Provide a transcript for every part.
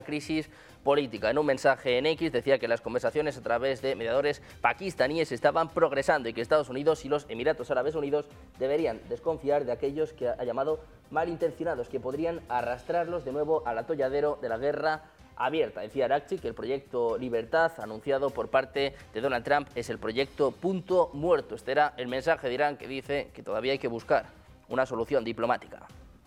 crisis política. En un mensaje en X decía que las conversaciones a través de mediadores pakistaníes estaban progresando y que Estados Unidos y los Emiratos Árabes Unidos deberían desconfiar de aquellos que ha llamado malintencionados, que podrían arrastrarlos de nuevo al atolladero de la guerra abierta. Decía Araghchi que el proyecto Libertad, anunciado por parte de Donald Trump, es el proyecto punto muerto. Este era el mensaje de Irán, que dice que todavía hay que buscar una solución diplomática.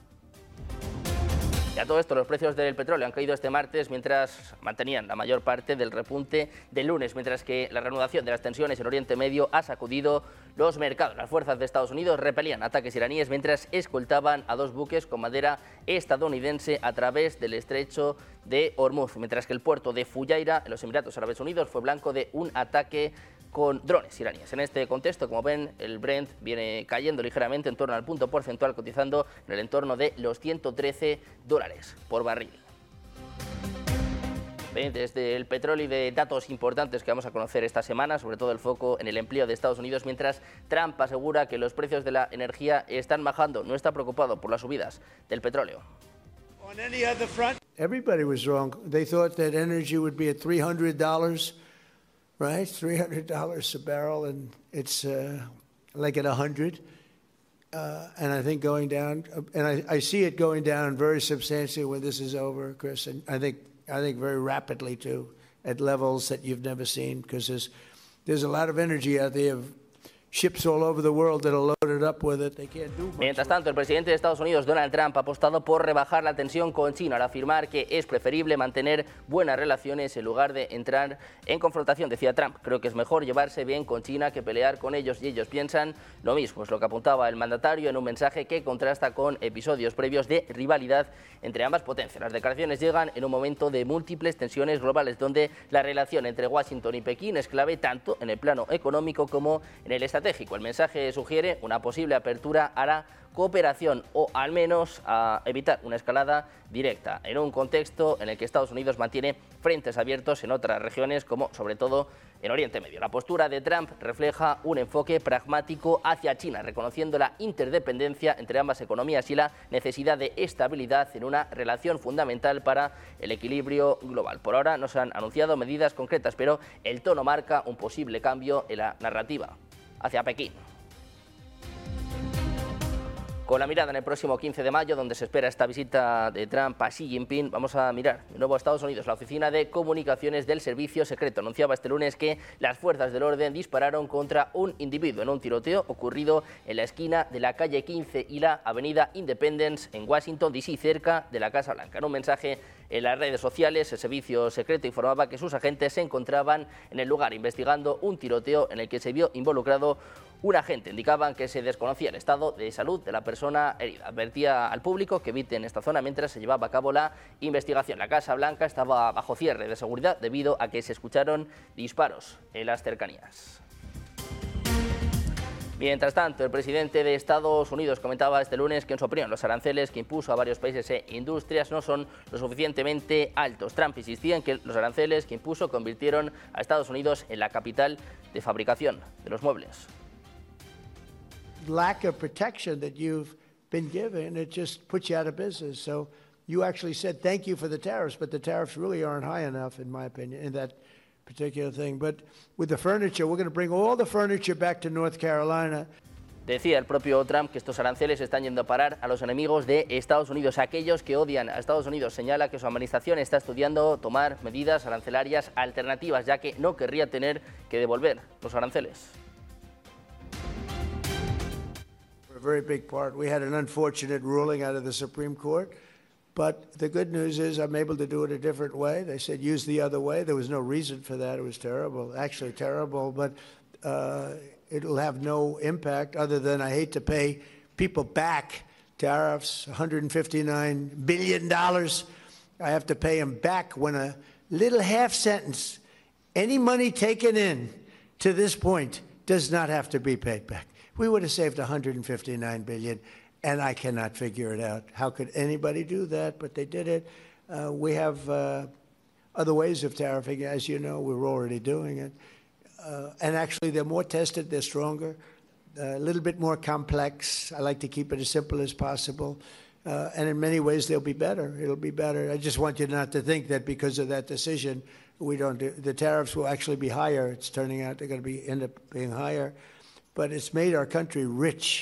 Y a todo esto, los precios del petróleo han caído este martes mientras mantenían la mayor parte del repunte del lunes, mientras que la reanudación de las tensiones en Oriente Medio ha sacudido los mercados. Las fuerzas de Estados Unidos repelían ataques iraníes mientras escoltaban a dos buques con bandera estadounidense a través del estrecho de Hormuz, mientras que el puerto de Fujairah, en los Emiratos Árabes Unidos, fue blanco de un ataque con drones iraníes. En este contexto, como ven, el Brent viene cayendo ligeramente en torno al punto porcentual, cotizando en el entorno de los $113 por barril. Desde el petróleo y de datos importantes que vamos a conocer esta semana, sobre todo el foco en el empleo de Estados Unidos, mientras Trump asegura que los precios de la energía están bajando, no está preocupado por las subidas del petróleo. Everybody was wrong. They thought that energy would be at $300. Right, $300 a barrel, and it's like at 100, and I think going down, and I see it going down very substantially when this is over, Chris, and I think very rapidly too, at levels that you've never seen, because there's a lot of energy out there. Ships all over the world that are loaded up with it. They can't do much. Mientras tanto, el presidente de Estados Unidos, Donald Trump, ha apostado por rebajar la tensión con China al afirmar que es preferible mantener buenas relaciones en lugar de entrar en confrontación. Decía Trump: creo que es mejor llevarse bien con China que pelear con ellos, y ellos piensan lo mismo. Es lo que apuntaba el mandatario en un mensaje que contrasta con episodios previos de rivalidad entre ambas potencias. Las declaraciones llegan en un momento de múltiples tensiones globales, donde la relación entre Washington y Pekín es clave tanto en el plano económico como en el estratégico. El mensaje sugiere una posible apertura a la cooperación o al menos a evitar una escalada directa, en un contexto en el que Estados Unidos mantiene frentes abiertos en otras regiones, como sobre todo en Oriente Medio. La postura de Trump refleja un enfoque pragmático hacia China, reconociendo la interdependencia entre ambas economías y la necesidad de estabilidad en una relación fundamental para el equilibrio global. Por ahora no se han anunciado medidas concretas, pero el tono marca un posible cambio en la narrativa hacia Pekín. Con la mirada en el próximo 15 de mayo, donde se espera esta visita de Trump a Xi Jinping, vamos a mirar de nuevo a Estados Unidos. La Oficina de Comunicaciones del Servicio Secreto anunciaba este lunes que las fuerzas del orden dispararon contra un individuo en un tiroteo ocurrido en la esquina de la calle 15 y la avenida Independence en Washington, D.C., cerca de la Casa Blanca. En un mensaje en las redes sociales, el Servicio Secreto informaba que sus agentes se encontraban en el lugar investigando un tiroteo en el que se vio involucrado un agente. Indicaban que se desconocía el estado de salud de la persona herida. Advertía al público que eviten esta zona mientras se llevaba a cabo la investigación. La Casa Blanca estaba bajo cierre de seguridad debido a que se escucharon disparos en las cercanías. Mientras tanto, el presidente de Estados Unidos comentaba este lunes que, en su opinión, los aranceles que impuso a varios países e industrias no son lo suficientemente altos. Trump insistía en que los aranceles que impuso convirtieron a Estados Unidos en la capital de fabricación de los muebles. Lack of protection that you've been given, it just puts you out of business. So you actually said thank you for the tariffs, but the tariffs really aren't high enough, in my opinion, in that particular thing. But with the furniture, we're going to bring all the furniture back to North Carolina. Decía el propio Trump que estos aranceles están yendo a parar a los enemigos de Estados Unidos, a aquellos que odian a Estados Unidos. Señala que su administración está estudiando tomar medidas arancelarias alternativas, ya que no querría tener que devolver los aranceles. For a very big part, we had an unfortunate ruling out of the Supreme Court. But the good news is I'm able to do it a different way. They said use the other way. There was no reason for that. It was terrible, actually terrible. But it'll have no impact other than I hate to pay people back tariffs, $159 billion. I have to pay them back when a little half sentence, any money taken in to this point does not have to be paid back. We would have saved $159 billion. And I cannot figure it out. How could anybody do that? But they did it. We have other ways of tariffing. As you know, we're already doing it. And actually, they're more tested. They're stronger. A little bit more complex. I like to keep it as simple as possible. And in many ways, they'll be better. It'll be better. I just want you not to think that because of that decision, the tariffs will actually be higher. It's turning out they're going to end up being higher. But it's made our country rich.